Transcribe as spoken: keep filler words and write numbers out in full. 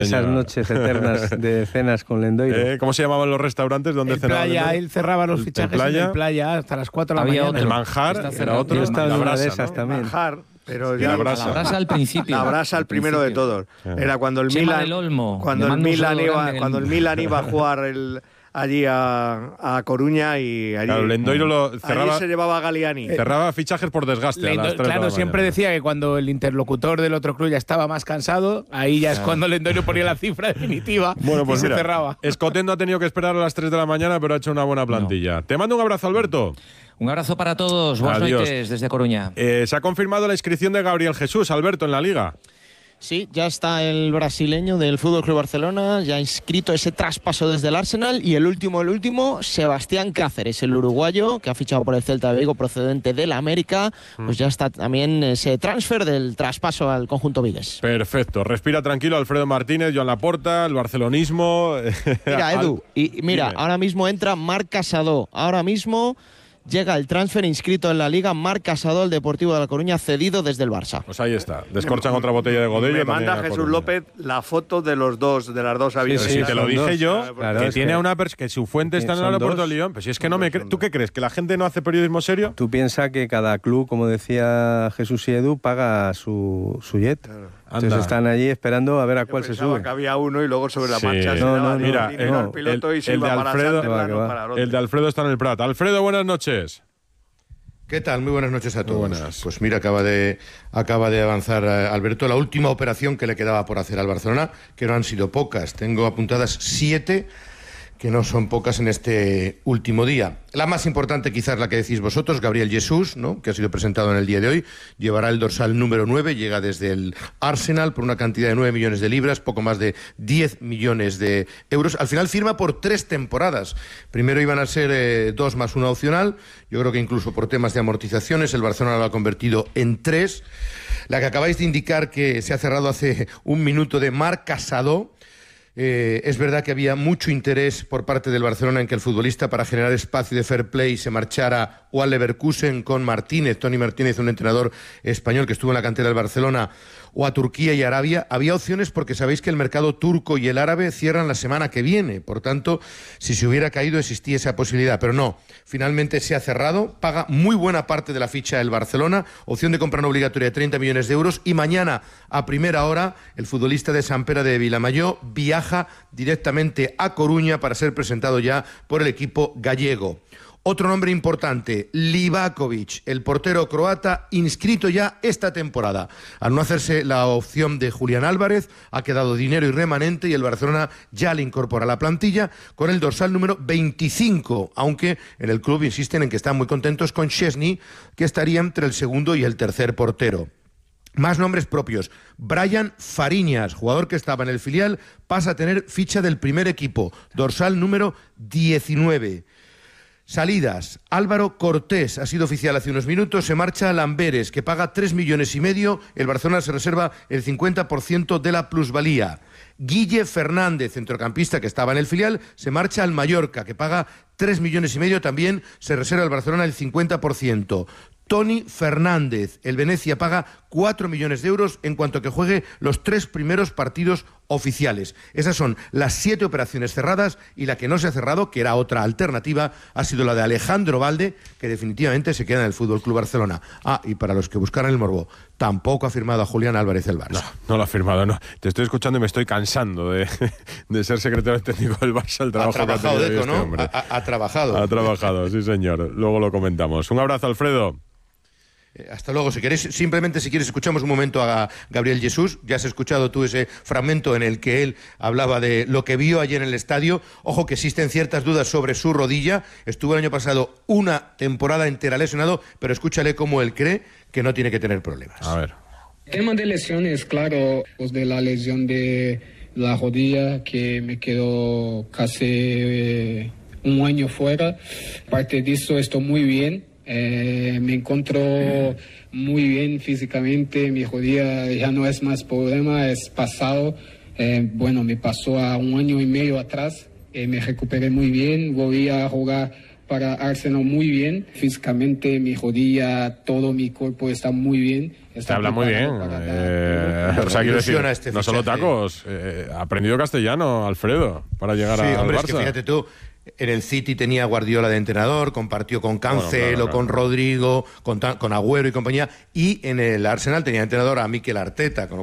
Esas noches eternas de cenas con Lendoiro. Eh, ¿Cómo se llamaban los restaurantes donde el cenaba playa, Lendoiro? él cerraba los el, fichajes el playa, en el playa hasta las cuatro de la Había mañana. otro. El manjar era otro. Yo estaba la en una brasa, de esas ¿no? también. Manjar, pero Y ya la brasa. La brasa al principio. La brasa al primero de todos. Era cuando el Chema Milan, del Olmo. cuando Le el mando un Milan saludo iba, grande. cuando el Milan iba a jugar el, allí a, a Coruña y allí, Claro, Lendoiro lo cerraba, allí se llevaba a Galliani. cerraba fichajes por desgaste. Lendo, a las tres claro, de la siempre mañana. decía que cuando el interlocutor del otro club ya estaba más cansado, ahí ya es cuando Lendoiro ponía la cifra definitiva Bueno, pues y se mira, cerraba. Escotet no ha tenido que esperar a las tres de la mañana, pero ha hecho una buena plantilla. No. Te mando un abrazo, Alberto. Un abrazo para todos. Buenas Adiós. noches desde Coruña. Eh, se ha confirmado la inscripción de Gabriel Jesús, Alberto, en la Liga. Sí, ya está el brasileño del F C Barcelona, ya ha inscrito ese traspaso desde el Arsenal, y el último, el último, Sebastián Cáceres, el uruguayo que ha fichado por el Celta de Vigo procedente del América, pues ya está también ese transfer del traspaso al conjunto vigués. Perfecto, respira tranquilo Alfredo Martínez, Joan Laporta, el barcelonismo. Mira, Edu, y, y mira, Dime. ahora mismo entra Marc Casado, ahora mismo llega el transfer inscrito en la Liga, Marc Casado, el Deportivo de La Coruña, cedido desde el Barça. Pues ahí está, descorchan otra botella de Godello. Me manda también a Jesús Coruña. López la foto de los dos, de las dos aviones. Sí, sí, te lo dije dos. yo, Claro, que es tiene que- a una persona que su fuente está en el son aeropuerto dos. de Lyon. Pues si es que no me crees. ¿Tú qué crees? ¿Que la gente no hace periodismo serio? Tú piensas que cada club, como decía Jesús y Edu, paga su, su jet. Entonces Anda. están allí esperando a ver a Yo cuál se pensaba sube. que había uno y luego sobre la Sí. marcha se No, daba no, de mira, dinero el- al piloto el- y se el iba de para Alfredo- Sunderland Va, que o va. para Londres. El de Alfredo está en el Prat. Alfredo, buenas noches. ¿Qué tal? Muy buenas noches a todos. buenas. Pues mira, acaba de, acaba de avanzar eh, Alberto la última operación que le quedaba por hacer al Barcelona, que no han sido pocas. Tengo apuntadas siete, que no son pocas en este último día. La más importante quizás la que decís vosotros, Gabriel Jesús, ¿no?, que ha sido presentado en el día de hoy. Llevará el dorsal número nueve, llega desde el Arsenal por una cantidad de nueve millones de libras, poco más de diez millones de euros. Al final firma por tres temporadas. Primero iban a ser eh, dos más una opcional. Yo creo que incluso por temas de amortizaciones el Barcelona lo ha convertido en tres. La que acabáis de indicar, que se ha cerrado hace un minuto, de Marc Casado. Eh, es verdad que había mucho interés por parte del Barcelona en que el futbolista, para generar espacio de fair play, se marchara o al Leverkusen con Martínez, Toni Martínez, un entrenador español que estuvo en la cantera del Barcelona, o a Turquía y Arabia. Había opciones porque sabéis que el mercado turco y el árabe cierran la semana que viene. Por tanto, si se hubiera caído existía esa posibilidad, pero no. Finalmente se ha cerrado, paga muy buena parte de la ficha el Barcelona, opción de compra no obligatoria de treinta millones de euros, y mañana a primera hora el futbolista de Sant Pere de Vilamayó viaja directamente a Coruña para ser presentado ya por el equipo gallego. Otro nombre importante, Livakovic, el portero croata, inscrito ya esta temporada. Al no hacerse la opción de Julián Álvarez, ha quedado dinero y remanente, y el Barcelona ya le incorpora a la plantilla con el dorsal número veinticinco, aunque en el club insisten en que están muy contentos con Szczesny, que estaría entre el segundo y el tercer portero. Más nombres propios. Brian Fariñas, jugador que estaba en el filial, pasa a tener ficha del primer equipo, dorsal número diecinueve. Salidas. Álvaro Cortés ha sido oficial hace unos minutos, se marcha a Lamberes, que paga tres millones y medio, el Barcelona se reserva el cincuenta por ciento de la plusvalía. Guille Fernández, centrocampista que estaba en el filial, se marcha al Mallorca, que paga tres millones y medio, también se reserva el Barcelona el cincuenta por ciento. Toni Fernández, el Venecia paga cuatro millones de euros en cuanto que juegue los tres primeros partidos oficiales. Esas son las siete operaciones cerradas, y la que no se ha cerrado, que era otra alternativa, ha sido la de Alejandro Valde, que definitivamente se queda en el F C Barcelona. Ah, y para los que buscaran el morbo, tampoco ha firmado a Julián Álvarez el Barça. No, no lo ha firmado, no. Te estoy escuchando y me estoy cansando de, de ser secretario técnico del Barça, el trabajo Ha trabajado, que ha tenido Deco, este ¿no? hombre. Ha, ha- ha trabajado. Ha trabajado, sí señor. Luego lo comentamos. Un abrazo, Alfredo. Eh, Hasta luego. Si queréis, simplemente si quieres, escuchamos un momento a Gabriel Jesús. Ya has escuchado tú ese fragmento en el que él hablaba de lo que vio ayer en el estadio. Ojo que existen ciertas dudas sobre su rodilla. Estuvo el año pasado una temporada entera lesionado, pero escúchale cómo él cree que no tiene que tener problemas. A ver. El tema de lesiones, claro, pues de la lesión de la rodilla, que me quedó casi eh, un año fuera. Aparte de eso, estoy muy bien. Eh, me encuentro muy bien físicamente, mi rodilla ya no es más problema, es pasado. Eh, bueno, me pasó a un año y medio atrás, eh, me recuperé muy bien, volví a jugar para Arsenal muy bien. Físicamente, mi rodilla, todo mi cuerpo está muy bien. Te habla muy bien. Eh, o sea, quiero decir, este no solo tacos. Eh, ha aprendido castellano, Alfredo, para llegar sí, a, hombre, al Barça. Es que fíjate tú, en el City tenía Guardiola de entrenador, compartió con Cancelo, bueno, claro, claro. con Rodrigo, con, con Agüero y compañía, y en el Arsenal tenía entrenador a Mikel Arteta, con